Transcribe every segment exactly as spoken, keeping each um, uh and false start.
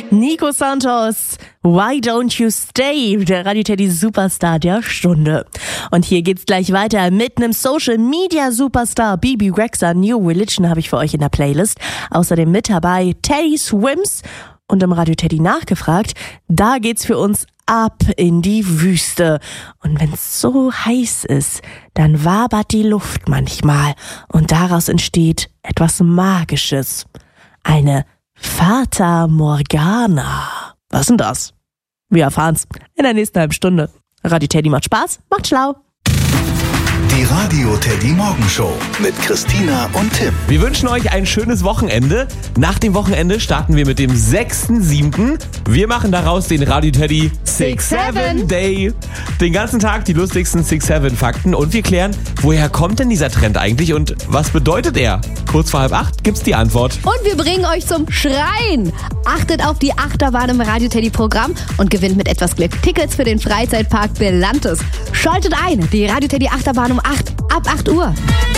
Nico Santos, Why Don't You Stay? Der Radio Teddy Superstar der Stunde. Und hier geht's gleich weiter mit einem Social Media Superstar. B B Rexha, New Religion habe ich für euch in der Playlist. Außerdem mit dabei Teddy Swims und im Radio Teddy nachgefragt. Da geht's für uns ab in die Wüste. Und wenn's so heiß ist, dann wabert die Luft manchmal. Und daraus entsteht etwas Magisches. Eine Fata Morgana. Was ist denn das? Wir erfahren's in der nächsten halben Stunde. Radio Teddy macht Spaß, macht schlau. Die Radio Teddy Morgenshow mit Christina und Tim. Wir wünschen euch ein schönes Wochenende. Nach dem Wochenende starten wir mit dem sechsten siebten Wir machen daraus den Radio Teddy six seven Day. Den ganzen Tag die lustigsten six seven Fakten und wir klären, woher kommt denn dieser Trend eigentlich und was bedeutet er? Kurz vor halb acht gibt's die Antwort. Und wir bringen euch zum Schreien. Achtet auf die Achterbahn im Radio Teddy Programm und gewinnt mit etwas Glück Tickets für den Freizeitpark Belantes. Schaltet ein, die Radio Teddy Achterbahn um acht, ab acht Uhr.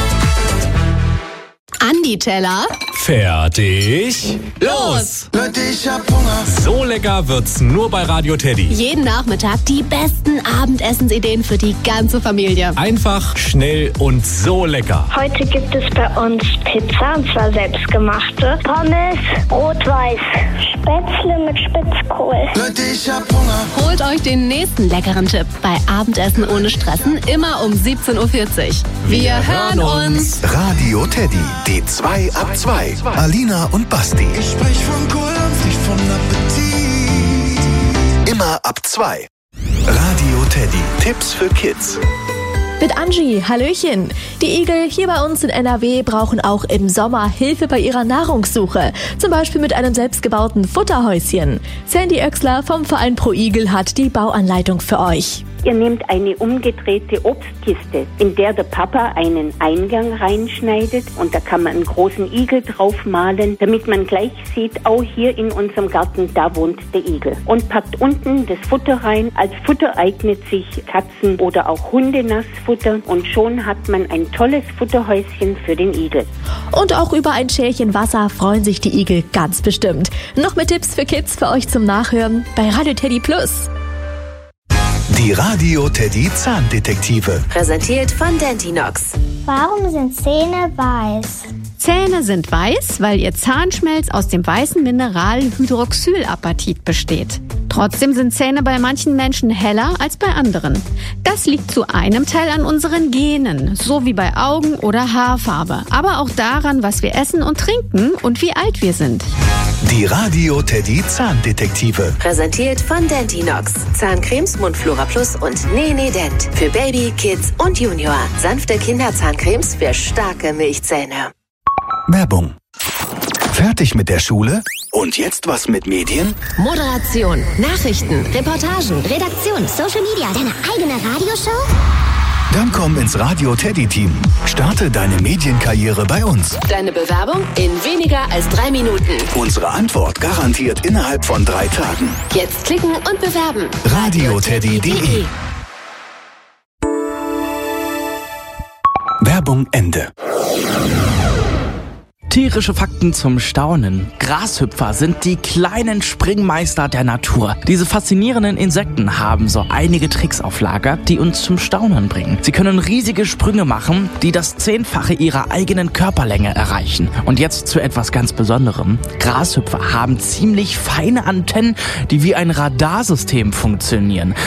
Andi Teller. Fertig. Los! Leute, ich hab Hunger. So lecker wird's nur bei Radio Teddy. Jeden Nachmittag die besten Abendessensideen für die ganze Familie. Einfach, schnell und so lecker. Heute gibt es bei uns Pizza, und zwar selbstgemachte. Pommes, rot-weiß, Spätzle mit Spitzkohl. Leute, ich hab Hunger. Holt euch den nächsten leckeren Tipp bei Abendessen ohne Stressen, immer um siebzehn Uhr vierzig. Wir hören uns. Radio Teddy, die zwei ab zwei. Alina und Basti. Ich sprech von Kulms, nicht von Appetit. Immer ab zwei. Radio Teddy, Tipps für Kids. Mit Angie, Hallöchen. Die Igel hier bei uns in N R W brauchen auch im Sommer Hilfe bei ihrer Nahrungssuche. Zum Beispiel mit einem selbstgebauten Futterhäuschen. Sandy Oechsler vom Verein Pro Igel hat die Bauanleitung für euch. Ihr nehmt eine umgedrehte Obstkiste, in der der Papa einen Eingang reinschneidet und da kann man einen großen Igel drauf malen, damit man gleich sieht, auch hier in unserem Garten, da wohnt der Igel. Und packt unten das Futter rein. Als Futter eignet sich Katzen- oder auch Hundenassfutter und schon hat man ein tolles Futterhäuschen für den Igel. Und auch über ein Schälchen Wasser freuen sich die Igel ganz bestimmt. Noch mehr Tipps für Kids für euch zum Nachhören bei Radio Teddy Plus. Die Radio Teddy Zahndetektive. Präsentiert von Dentinox. Warum sind Zähne weiß? Zähne sind weiß, weil ihr Zahnschmelz aus dem weißen Mineral Hydroxylapatit besteht. Trotzdem sind Zähne bei manchen Menschen heller als bei anderen. Das liegt zu einem Teil an unseren Genen, so wie bei Augen- oder Haarfarbe, aber auch daran, was wir essen und trinken und wie alt wir sind. Die Radio Teddy Zahndetektive. Präsentiert von Dentinox. Zahncremes, Mundflora Plus und Nene Dent. Für Baby, Kids und Junior. Sanfte Kinderzahncremes für starke Milchzähne. Werbung. Fertig mit der Schule? Und jetzt was mit Medien? Moderation, Nachrichten, Reportagen, Redaktion, Social Media, deine eigene Radioshow? Dann komm ins Radio Teddy Team. Starte deine Medienkarriere bei uns. Deine Bewerbung in weniger als drei Minuten. Unsere Antwort garantiert innerhalb von drei Tagen. Jetzt klicken und bewerben. radio teddy punkt de. Werbung Ende. Tierische Fakten zum Staunen. Grashüpfer sind die kleinen Springmeister der Natur. Diese faszinierenden Insekten haben so einige Tricks auf Lager, die uns zum Staunen bringen. Sie können riesige Sprünge machen, die das Zehnfache ihrer eigenen Körperlänge erreichen. Und jetzt zu etwas ganz Besonderem. Grashüpfer haben ziemlich feine Antennen, die wie ein Radarsystem funktionieren.